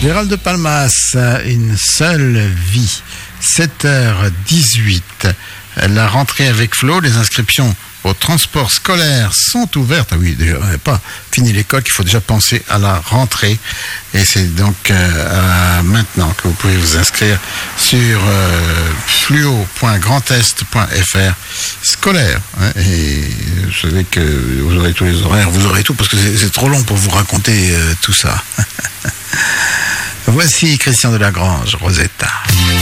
Gérald de Palmas, une seule vie, 7h18. La rentrée avec Flo, les inscriptions au transport scolaire sont ouvertes. Ah oui, déjà, on n'a pas fini l'école, qu'il faut déjà penser à la rentrée. Et c'est donc maintenant que vous pouvez vous inscrire sur fluo.grandest.fr scolaire. Hein, et vous savez que vous aurez tous les horaires, vous aurez tout, parce que c'est trop long pour vous raconter tout ça. Voici Christian Delagrange, Rosetta.